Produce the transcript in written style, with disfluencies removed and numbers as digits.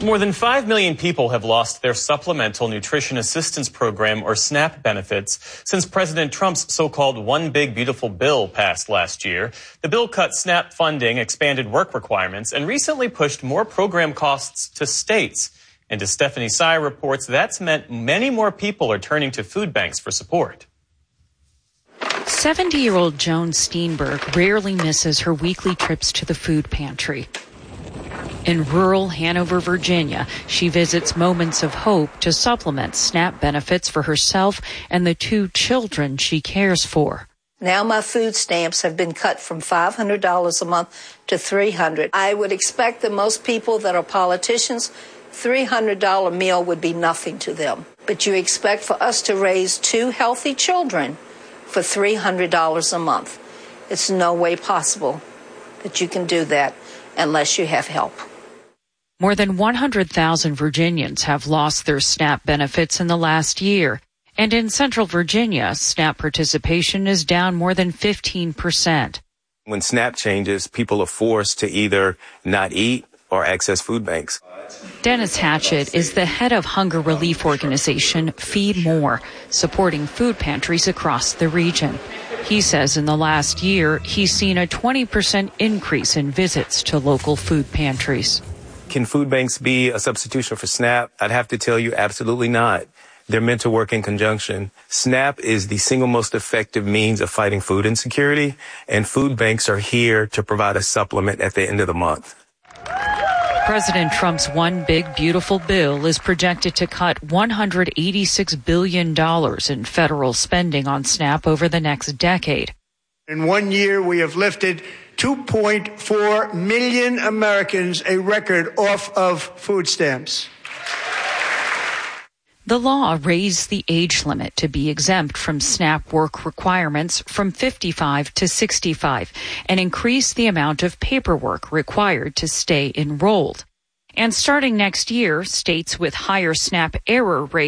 More than 5 million people have lost their Supplemental Nutrition Assistance Program, or SNAP, benefits since President Trump's so-called One Big Beautiful Bill passed last year. The bill cut SNAP funding, expanded work requirements, and recently pushed more program costs to states. And as Stephanie Sy reports, that's meant many more people are turning to food banks for support. 70-year-old Joan Steenberg rarely misses her weekly trips to the food pantry. In rural Hanover, Virginia, she visits Moments of Hope to supplement SNAP benefits for herself and the 2 children she cares for. Now my food stamps have been cut from $500 a month to $300. I would expect that most people that are politicians, $300 meal would be nothing to them. But you expect for us to raise 2 healthy children for $300 a month. It's no way possible that you can do that unless you have help. More than 100,000 Virginians have lost their SNAP benefits in the last year. And in Central Virginia, SNAP participation is down more than 15%. When SNAP changes, people are forced to either not eat or access food banks. Dennis Hatchett is the head of hunger relief organization Feed More, supporting food pantries across the region. He says in the last year, he's seen a 20% increase in visits to local food pantries. Can food banks be a substitution for SNAP? I'd have to tell you absolutely not. They're meant to work in conjunction. SNAP is the single most effective means of fighting food insecurity, and food banks are here to provide a supplement at the end of the month. President Trump's One Big Beautiful Bill is projected to cut $186 billion in federal spending on SNAP over the next decade. In 1 year, we have lifted 2.4 million Americans, a record, off of food stamps. The law raised the age limit to be exempt from SNAP work requirements from 55 to 65 and increased the amount of paperwork required to stay enrolled. And starting next year, states with higher SNAP error rates